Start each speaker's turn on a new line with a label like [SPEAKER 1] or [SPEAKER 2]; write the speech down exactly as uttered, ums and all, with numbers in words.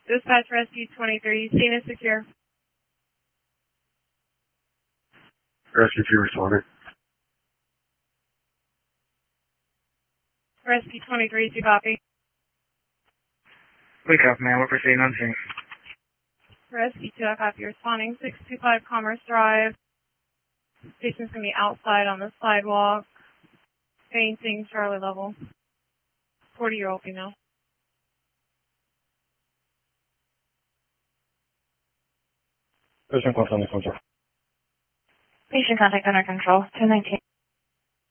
[SPEAKER 1] Dispatch Rescue twenty-three, scene is secure.
[SPEAKER 2] Rescue two responding.
[SPEAKER 1] Rescue twenty-three, do you copy?
[SPEAKER 3] We copy, ma'am. We're proceeding on scene.
[SPEAKER 1] Rescue two, I copy. Responding six two five Commerce Drive. Station's going to be outside on the sidewalk. Fainting, Charlie level. forty-year-old female.
[SPEAKER 3] Patient contact under control.
[SPEAKER 4] Patient contact under control. two nineteen.